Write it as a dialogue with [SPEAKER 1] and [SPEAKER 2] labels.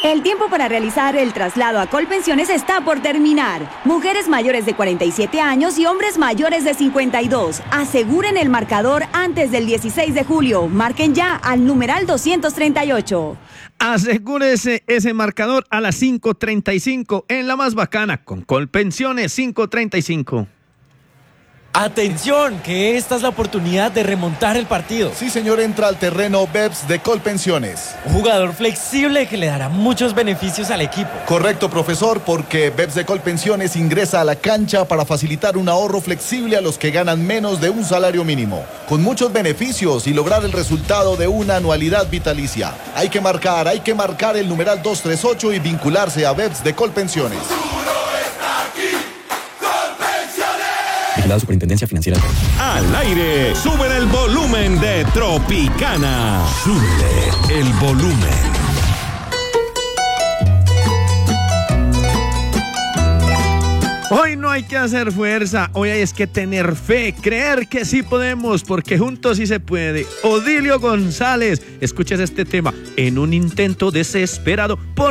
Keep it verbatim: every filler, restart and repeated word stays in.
[SPEAKER 1] El tiempo para realizar el traslado a Colpensiones está por terminar. Mujeres mayores de cuarenta y siete años y hombres mayores de cincuenta y dos. Aseguren el marcador antes del dieciséis de julio. Marquen ya al numeral doscientos treinta y ocho.
[SPEAKER 2] Asegúrese ese marcador a las cinco treinta y cinco en la más bacana con Colpensiones cinco treinta y cinco.
[SPEAKER 3] ¡Atención! Que esta es la oportunidad de remontar el partido.
[SPEAKER 4] Sí, señor, entra al terreno Beps de Colpensiones.
[SPEAKER 3] Un jugador flexible que le dará muchos beneficios al equipo.
[SPEAKER 4] Correcto, profesor, porque Beps de Colpensiones ingresa a la cancha para facilitar un ahorro flexible a los que ganan menos de un salario mínimo, con muchos beneficios y lograr el resultado de una anualidad vitalicia. Hay que marcar, hay que marcar el numeral doscientos treinta y ocho y vincularse a Beps de Colpensiones.
[SPEAKER 5] La Superintendencia Financiera.
[SPEAKER 6] Al aire, sube el volumen de Tropicana. Sube el volumen.
[SPEAKER 2] Hoy no hay que hacer fuerza, hoy hay es que tener fe, creer que sí podemos, porque juntos sí se puede. Odilio González, escuches este tema. En un intento desesperado por